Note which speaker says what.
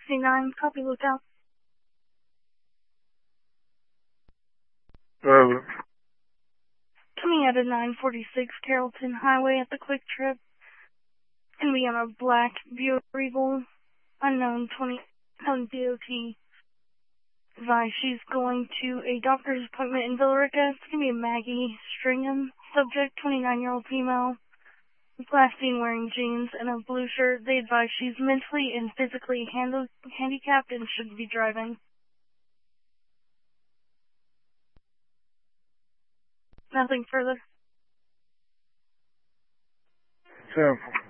Speaker 1: 69, copy lookout. Coming out of 946 Carrollton Highway at the Quick Trip. Gonna be on a black Buick Regal, unknown 20 DOT. Advise she's going to a doctor's appointment in Villarica. It's gonna be a Maggie Stringham. Subject, 29-year-old female. Last seen wearing jeans and a blue shirt. They advise she's mentally and physically handicapped and shouldn't be driving. Nothing further.
Speaker 2: So.